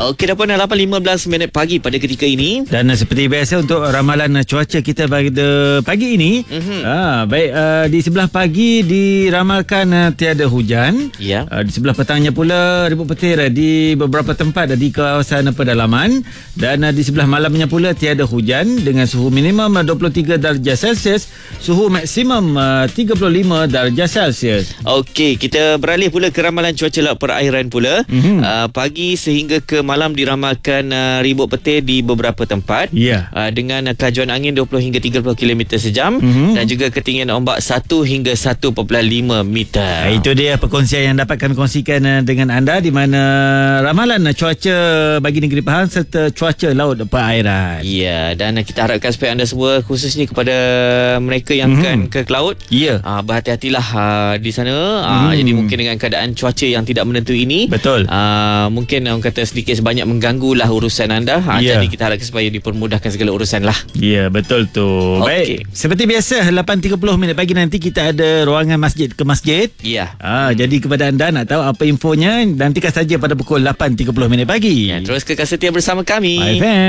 Okey, dah pun 8.15 pagi pada ketika ini. Dan seperti biasa untuk ramalan cuaca kita pada pagi ini, baik, di sebelah pagi diramalkan tiada hujan. Ya. Di sebelah petangnya pula ribut petir di beberapa tempat di kawasan pedalaman, dan di sebelah malamnya pula tiada hujan dengan suhu minimum 23 darjah Celsius, suhu maksimum 35 darjah Celsius. Okey, kita beralih pula ke ramalan cuaca laut perairan pula. Pagi sehingga ke malam diramalkan ribut petir di beberapa tempat. Ya. Dengan kelajuan angin 20 hingga 30 km sejam dan juga ketinggian ombak 1 hingga 1.5 meter. Itu dia perkongsian yang dapat kami kongsikan dengan anda, di mana ramalan cuaca bagi negeri Pahang serta cuaca laut perairan. Ya, dan kita harapkan supaya anda semua, khususnya kepada mereka yang akan ke laut, berhati-hatilah di sana. Jadi mungkin dengan keadaan cuaca yang tidak menentu ini, betul, mungkin orang kata sedikit sebanyak mengganggulah urusan anda. Jadi kita harapkan supaya dipermudahkan segala urusan lah. Ya, betul tu. Baik, seperti biasa 8.30 pagi nanti kita ada ruangan masjid ke masjid. Ya. Jadi kepada anda nak tahu apa infonya, nantikan saja pada pukul 8.30 pagi. Terus kekal setia bersama kami. FM.